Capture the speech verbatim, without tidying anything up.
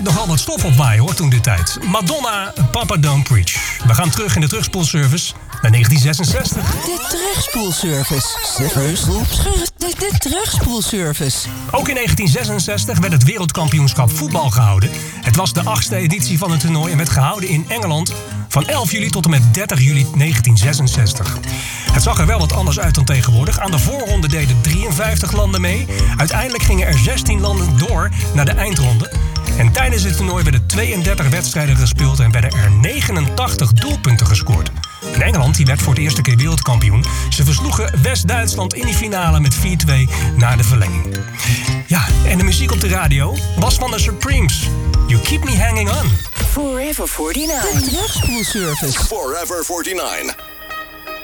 nogal wat stof opwaaien hoor toen de tijd. Madonna, Papa Don't Preach. We gaan terug in de terugspoelservice naar negentien zesenzestig. De terugspoelservice. De, de terugspoelservice. Ook in negentien zesenzestig werd het wereldkampioenschap voetbal gehouden. Het was de achtste editie van het toernooi en werd gehouden in Engeland van elf juli tot en met dertig juli negentien zesenzestig. Het zag er wel wat anders uit dan tegenwoordig. Aan de voorronde deden drieënvijftig landen mee. Uiteindelijk gingen er zestien landen door naar de eindronde. En tijdens het toernooi werden tweeëndertig wedstrijden gespeeld en werden er negenentachtig doelpunten gescoord. En Engeland die werd voor de eerste keer wereldkampioen. Ze versloegen West-Duitsland in die finale met vier twee na de verlenging. Ja, en de muziek op de radio was van de Supremes. You Keep Me Hanging On. Forever forty-nine. De terugspoelservice. Forever forty-nine.